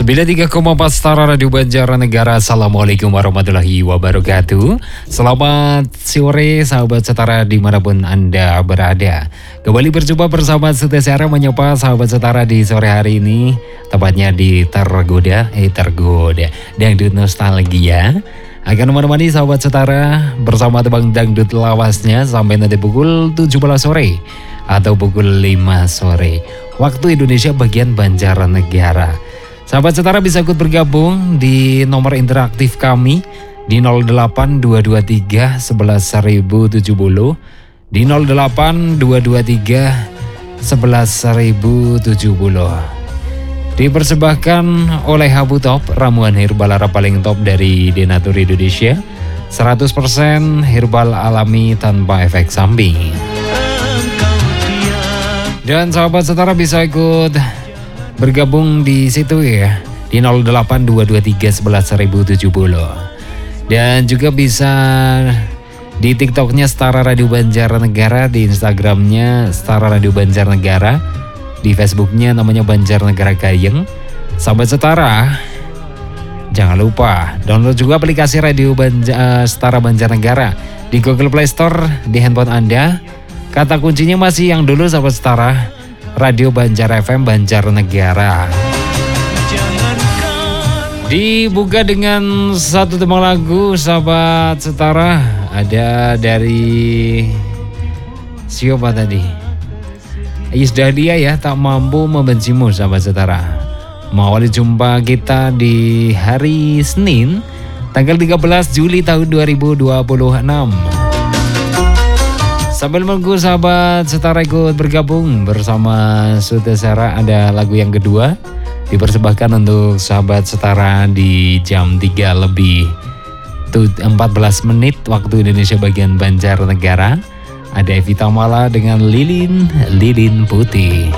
93,4 Setara Radio Banjarnegara. Assalamualaikum warahmatullahi wabarakatuh. Selamat sore sahabat Setara dimanapun Anda berada. Kembali berjumpa bersama Setara menyapa sahabat Setara di sore hari ini. Tepatnya di Tergoda Dangdut Nostalgia. Akan menemani sahabat Setara bersama tebang dangdut lawasnya sampai nanti pukul 17 sore atau pukul 5 sore waktu Indonesia bagian Banjarnegara. Sahabat Setara bisa ikut bergabung di nomor interaktif kami di 08223 11070, di 08223 11070. Dipersembahkan oleh Habu Top, ramuan herbal Arab paling top dari Denatur Indonesia, 100% herbal alami tanpa efek samping. Dan sahabat Setara bisa ikut bergabung di situ ya, di 08223 11070. Dan juga bisa di TikToknya Setara Radio Banjarnegara, di Instagramnya Setara Radio Banjarnegara, di Facebooknya namanya Banjarnegara Gayeng. Sahabat Setara, jangan lupa download juga aplikasi Radio Setara Banjarnegara di Google Play Store di handphone Anda. Kata kuncinya masih yang dulu sahabat Setara, Radio Banjar FM Banjarnegara. Dibuka dengan satu tembang lagu sahabat Setara. Ada dari siapa tadi? Iis Dahlia ya, Tak Mampu Membencimu sahabat Setara. Mengawali jumpa kita di hari Senin tanggal 13 Juli tahun 2026. Sambil menunggu sahabat Setara ikut bergabung bersama Sutesara, ada lagu yang kedua dipersembahkan untuk sahabat Setara di jam 3 lebih 14 menit waktu Indonesia bagian Banjarnegara. Ada Evita Mala dengan Lilin Putih.